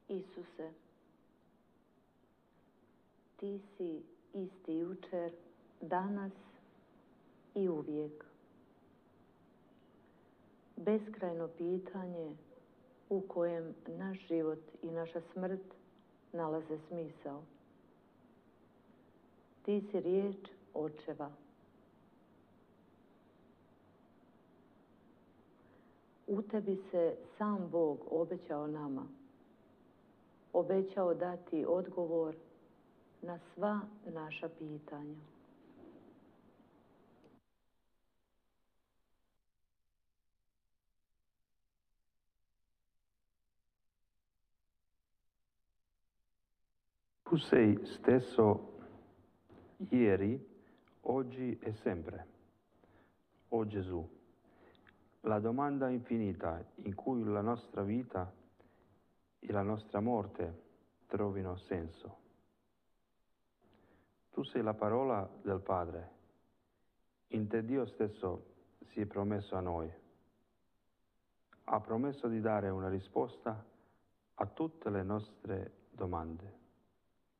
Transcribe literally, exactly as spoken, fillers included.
Isuse, ti si isti jučer, danas i uvijek. Beskrajno pitanje u kojem naš život i naša smrt nalaze smisao. Ti si riječ Očeva. U tebi se sam Bog obećao nama. Obećao dati odgovor na sva naša pitanja. Tu sei stesso ieri, oggi e sempre. O Gesù, la domanda infinita in cui la nostra vita e la nostra morte trovino senso. Tu sei la parola del Padre. In te Dio stesso si è promesso a noi. Ha promesso di dare una risposta a tutte le nostre domande.